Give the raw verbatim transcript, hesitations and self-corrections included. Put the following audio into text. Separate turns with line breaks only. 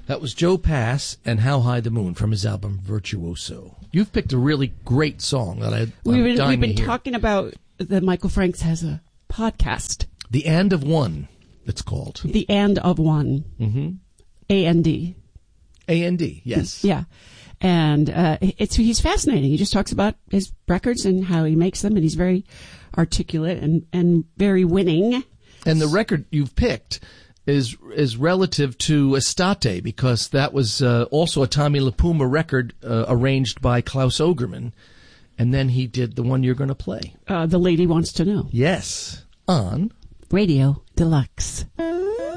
That was Joe Pass and How High the Moon from his album Virtuoso. You've picked a really great song that I, I'm
we've been,
dying
we've been
to hear.
talking about that Michael Franks has a podcast.
The And of One, it's called.
The And of One.
Mm-hmm.
A N D.
A N D, yes.
Yeah. And uh, it's he's fascinating. He just talks about his records and how he makes them, and he's very articulate and, and very winning.
And the record you've picked is is relative to Estate, because that was uh, also a Tommy LaPuma record uh, arranged by Klaus Ogerman, and then he did the one you're going to play.
Uh, the Lady Wants to Know.
Yes, on
Radio Deluxe.